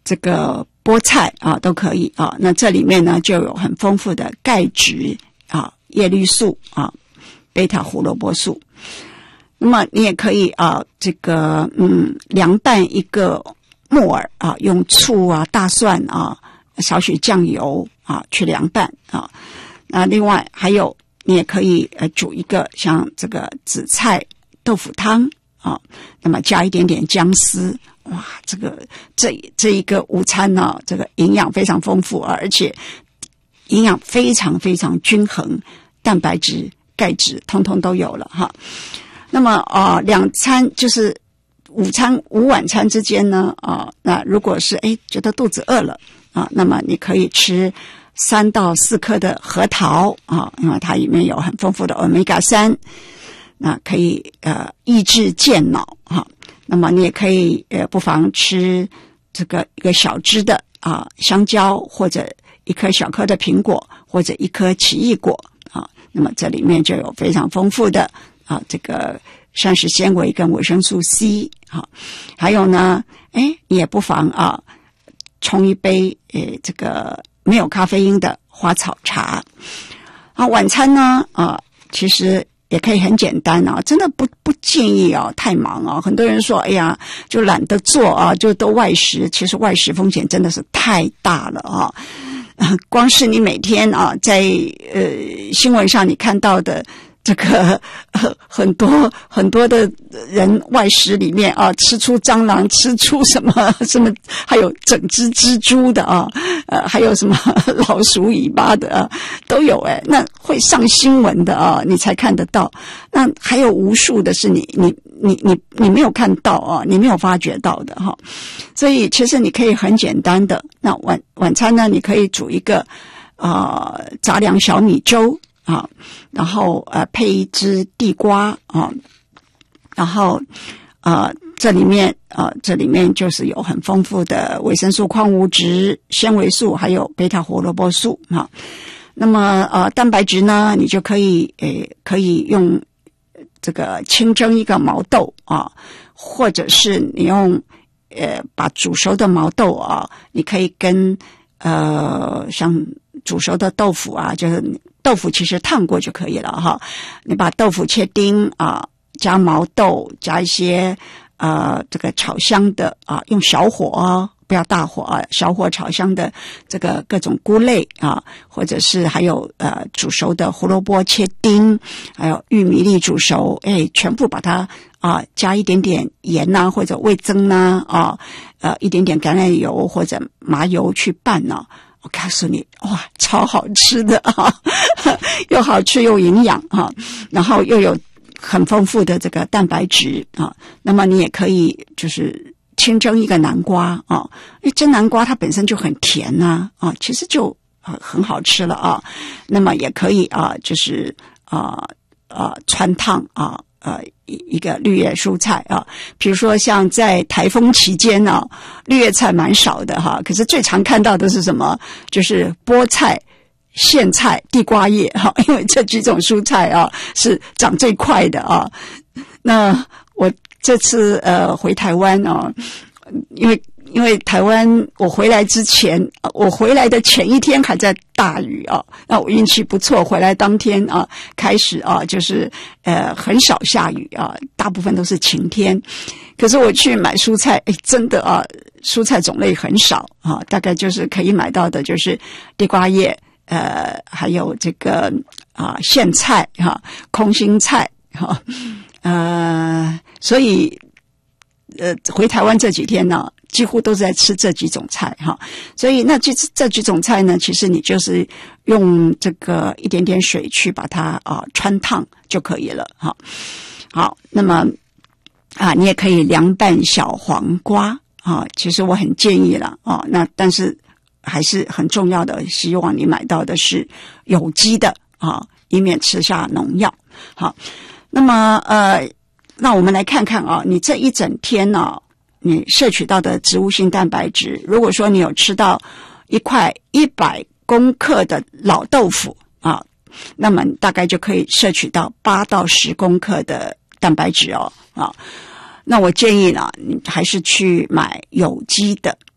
这个菠菜啊都可以啊。那这里面呢就有很丰富的钙质啊、叶绿素啊、贝塔胡萝卜素。那么你也可以啊，这个凉拌一个木耳啊，用醋啊、大蒜啊、少许酱油啊去凉拌啊。那另外还有你也可以煮一个像这个紫菜豆腐汤啊，那么加一点点姜丝，哇，这一个午餐呢，这个营养非常丰富，而且营养非常非常均衡，蛋白质、钙质通通都有了哈。那么两餐就是午餐午晚餐之间呢那如果是觉得肚子饿了啊，那么你可以吃3到4颗的核桃啊，因为它里面有很丰富的 omega 3，那可以抑制健脑哈。那么你也可以不妨吃这个一个小只的香蕉，或者一颗小颗的苹果，或者一颗奇异果啊。那么这里面就有非常丰富的这个膳食纤维跟维生素 C 啊。还有呢你也不妨冲一杯这个没有咖啡因的花草茶。晚餐呢其实也可以很简单真的不建议太忙很多人说哎呀就懒得做就都外食，其实外食风险真的是太大了光是你每天在新闻上你看到的这个很多的人外食里面吃出蟑螂，吃出什么，还有整只蜘蛛的还有什么老鼠尾巴的都有那会上新闻的你才看得到。那还有无数的是你没有看到你没有发觉到的所以其实你可以很简单的，那晚餐呢，你可以煮一个杂粮小米粥然后配一只地瓜然后这里面就是有很丰富的维生素、矿物质、纤维素，还有贝塔胡萝卜素那么蛋白质呢，你就可以用这个清蒸一个毛豆或者是你用把煮熟的毛豆你可以跟像煮熟的豆腐就是豆腐其实烫过就可以了你把豆腐切丁加毛豆，加一些这个炒香的用小火不要大火小火炒香的这个各种菇类或者是还有煮熟的胡萝卜切丁，还有玉米粒煮熟全部把它加一点点盐或者味增一点点橄榄油或者麻油去拌我告诉你哇，超好吃的又好吃又营养然后又有很丰富的这个蛋白质那么你也可以就是清蒸一个南瓜因为蒸南瓜它本身就很甜其实就很好吃了那么也可以就是汆烫一个绿叶蔬菜比如说像在台风期间绿叶菜蛮少的可是最常看到的是什么？就是菠菜、苋菜、地瓜叶因为这几种蔬菜是长最快的那我这次回台湾因为台湾我回来之前我回来的前一天还在大雨那我运气不错，回来当天开始就是很少下雨大部分都是晴天。可是我去买蔬菜真的蔬菜种类很少大概就是可以买到的就是地瓜叶还有这个苋菜空心菜所以回台湾这几天呢几乎都是在吃这几种菜所以那这几种菜呢，其实你就是用这个一点点水去把它汆烫就可以了好，那么你也可以凉拌小黄瓜其实我很建议了那但是还是很重要的，希望你买到的是有机的以免吃下农药。好，那么那我们来看看你这一整天你摄取到的植物性蛋白质，如果说你有吃到一块100公克的老豆腐那么大概就可以摄取到8到10公克的蛋白质那我建议呢，你还是去买有机的